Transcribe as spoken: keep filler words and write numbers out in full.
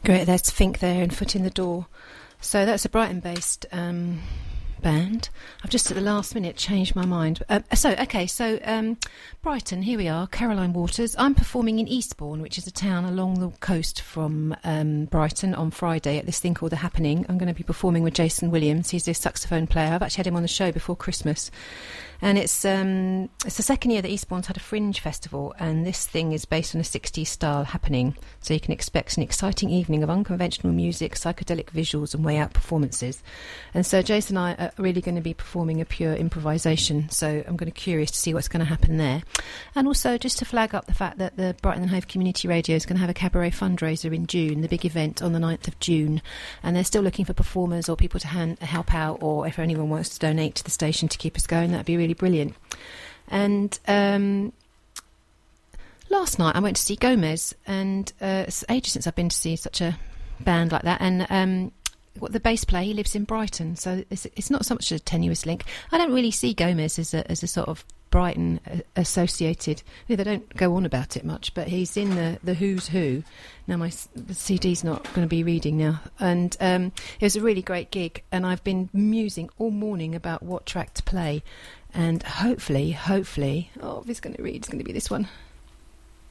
Great, there's Fink there and Foot in the Door. So that's a Brighton-based um, band. I've just at the last minute changed my mind. Uh, so, okay, so um, Brighton, here we are, Caroline Waters. I'm performing in Eastbourne, which is a town along the coast from um, Brighton on Friday at this thing called The Happening. I'm going to be performing with Jason Williams. He's a saxophone player. I've actually had him on the show before Christmas. And it's um, it's the second year that Eastbourne's had a Fringe festival, and this thing is based on a sixties style happening. So you can expect an exciting evening of unconventional music, psychedelic visuals and way out performances. And so Jason and I are really going to be performing a pure improvisation, so I'm going to be curious to see what's going to happen there. And also just to flag up the fact that the Brighton and Hove Community Radio is going to have a cabaret fundraiser in June, the big event on the ninth of June, and they're still looking for performers or people to hand, help out, or if anyone wants to donate to the station to keep us going, that'd be really brilliant. And um, last night I went to see Gomez, and uh, it's ages since I've been to see such a band like that. And um, what the bass player, he lives in Brighton, so it's, it's not so much a tenuous link. I don't really see Gomez as a, as a sort of Brighton associated. They don't go on about it much, but he's in the, the Who's Who. Now my the C D's not going to be reading now, and um, it was a really great gig, and I've been musing all morning about what track to play, and hopefully, hopefully, oh, if it's going to read, it's going to be this one.